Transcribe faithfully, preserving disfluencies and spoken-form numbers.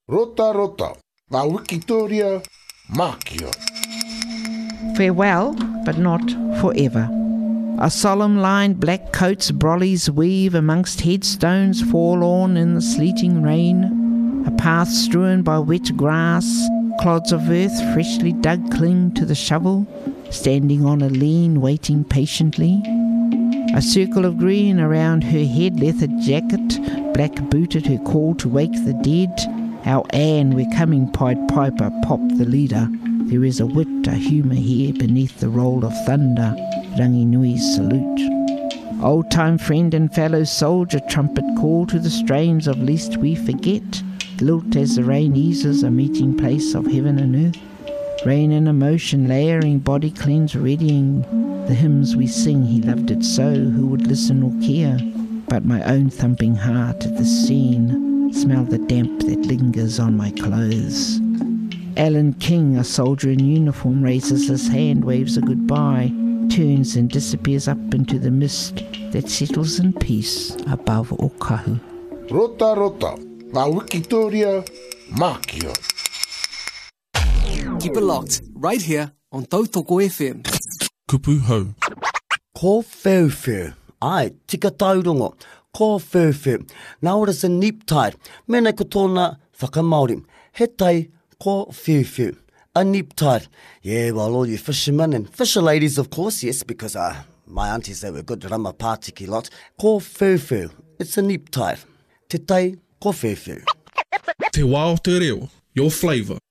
Rota rota, ngā Wikitoria, Mākia. Farewell, but not forever. A solemn line black coats brollies weave amongst headstones forlorn in the sleeting rain. A path strewn by wet grass, clods of earth freshly dug cling to the shovel, standing on a lean, waiting patiently. A circle of green around her head, leather jacket, black booted her call to wake the dead. Our Anne, we're coming, Pied Piper, pop the leader. There is a wit, a humour here beneath the roll of thunder, Ranginui's salute. Old-time friend and fellow soldier, trumpet call to the strains of Lest We Forget. Lilt as the rain eases, a meeting place of heaven and earth. Rain and emotion layering, body cleanse, readying the hymns we sing. He loved it so, who would listen or care? But my own thumping heart at the scene, smell the damp that lingers on my clothes. Alan King, a soldier in uniform, raises his hand, waves a goodbye, turns and disappears up into the mist that settles in peace above Okahu. Rota rota, ngā Wikitoria, Mākia. Keep it locked, right here on Tautoko F M. Kupu hau. Ko whewhew. Ai, tika taurongo. Ko whewhew. Now it is a nip tide. Mena ko tōna whakamauri. He tai ko whewhew. A nip tide. Yeah, well, all you fishermen and fisher ladies, of course, yes, because uh, my aunties, they were good rama pātiki lot. Ko whewhew. It's a nip tide. Te tai ko whewhew. Te wā o te reo. Your flavour.